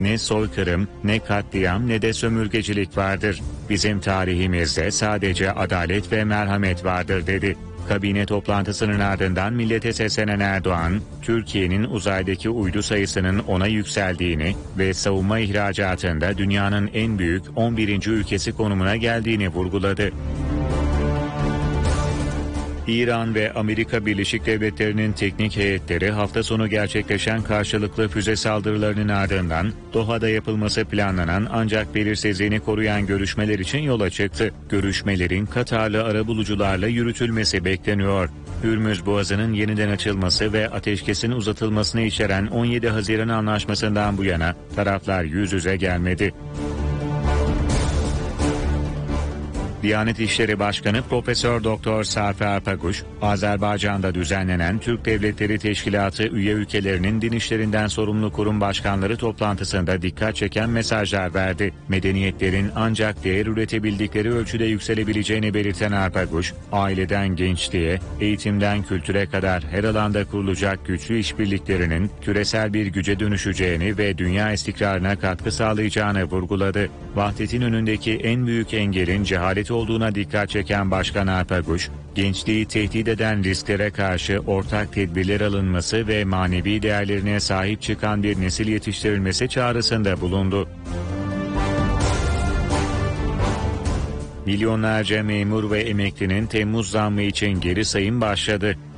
Ne soykırım, ne katliam, ne de sömürgecilik vardır. Bizim tarihimizde sadece adalet ve merhamet vardır dedi. Kabine toplantısının ardından millete seslenen Erdoğan, Türkiye'nin uzaydaki uydu sayısının 10'a yükseldiğini ve savunma ihracatında dünyanın en büyük 11. ülkesi konumuna geldiğini vurguladı. İran ve Amerika Birleşik Devletleri'nin teknik heyetleri hafta sonu gerçekleşen karşılıklı füze saldırılarının ardından Doha'da yapılması planlanan ancak belirsizliğini koruyan görüşmeler için yola çıktı. Görüşmelerin Katarlı arabulucularla yürütülmesi bekleniyor. Hürmüz Boğazı'nın yeniden açılması ve ateşkesin uzatılmasını içeren 17 Haziran Anlaşması'ndan bu yana taraflar yüz yüze gelmedi. Diyanet İşleri Başkanı Profesör Doktor Safi Arpaguç, Azerbaycan'da düzenlenen Türk Devletleri Teşkilatı üye ülkelerinin din işlerinden sorumlu kurum başkanları toplantısında dikkat çeken mesajlar verdi. Medeniyetlerin ancak değer üretebildikleri ölçüde yükselebileceğini belirten Arpaguç, aileden gençliğe, eğitimden kültüre kadar her alanda kurulacak güçlü işbirliklerinin küresel bir güce dönüşeceğini ve dünya istikrarına katkı sağlayacağını vurguladı. Vahdetin önündeki en büyük engelin cehalet olduğuna dikkat çeken Başkan Arpaguç, gençliği tehdit eden risklere karşı ortak tedbirler alınması ve manevi değerlerine sahip çıkan bir nesil yetiştirilmesi çağrısında bulundu. Milyonlarca memur ve emeklinin Temmuz zammı için geri sayım başladı.